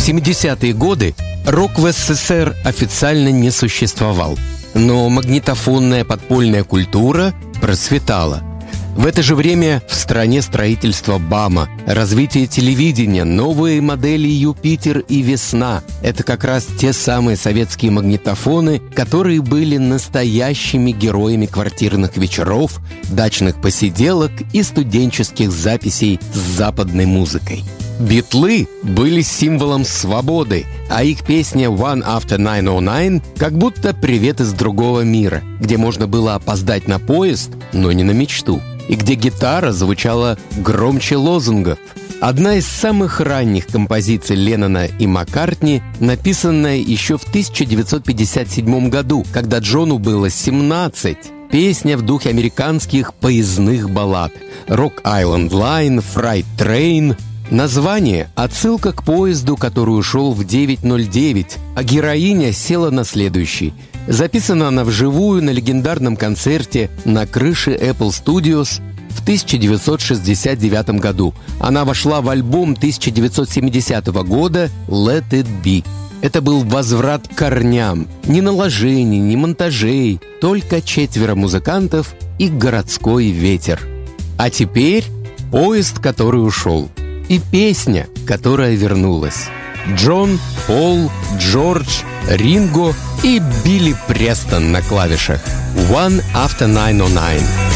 70-е годы рок в СССР официально не существовал, но магнитофонная подпольная культура процветала. В это же время в стране строительство БАМа, развитие телевидения, новые модели «Юпитер» и «Весна» — это как раз те самые советские магнитофоны, которые были настоящими героями квартирных вечеров, дачных посиделок и студенческих записей с западной музыкой. Битлы были символом свободы, а их песня «One After 909» как будто привет из другого мира, где можно было опоздать на поезд, но не на мечту, и где гитара звучала громче лозунгов. Одна из самых ранних композиций Леннона и Маккартни, написанная еще в 1957 году, когда Джону было 17. Песня в духе американских поездных баллад «Rock Island Line», «Freight Train». Название — отсылка к поезду, который ушел в 9:09, а героиня села на следующий. Записана она вживую на легендарном концерте на крыше Apple Studios в 1969 году. Она вошла в альбом 1970 года «Let It Be». Это был возврат к корням. Ни наложений, ни монтажей, только 4 музыкантов и городской ветер. А теперь поезд, который ушел. И песня, которая вернулась. Джон, Пол, Джордж, Ринго и Билли Престон на клавишах. «One After 909».